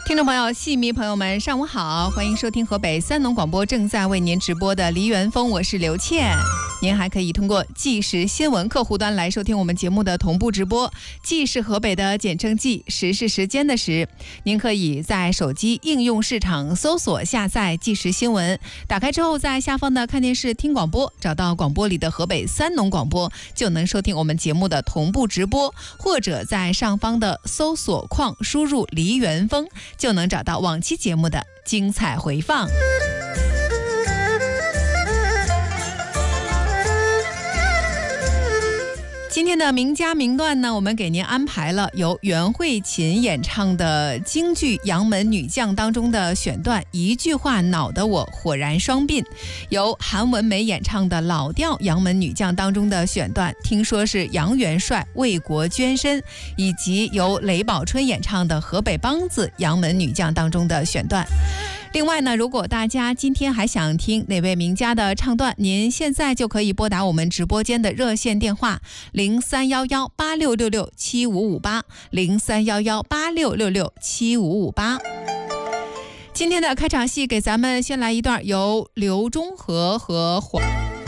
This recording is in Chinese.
听众朋友、戏迷朋友们，上午好，欢迎收听河北三农广播正在为您直播的梨园风，我是刘倩。您还可以通过即时新闻客户端来收听我们节目的同步直播。即是河北的简称即，时是时间的时。您可以在手机应用市场搜索下载即时新闻，打开之后在下方的看电视听广播，找到广播里的河北三农广播，就能收听我们节目的同步直播，或者在上方的搜索框输入梨园风，就能找到往期节目的精彩回放。今天的名家名段呢，我们给您安排了由袁慧琴演唱的京剧《杨门女将》当中的选段，一句话恼得我火燃双鬓；由韩文梅演唱的老调《杨门女将》当中的选段，听说是杨元帅为国捐身；以及由雷宝春演唱的河北梆子《杨门女将》当中的选段。另外呢，如果大家今天还想听哪位名家的唱段，您现在就可以拨打我们直播间的热线电话031186667558，031186667558。今天的开场戏给咱们先来一段由刘忠和和黄